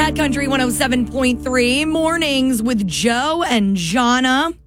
at Country 107.3. Mornings with Joe and Jana.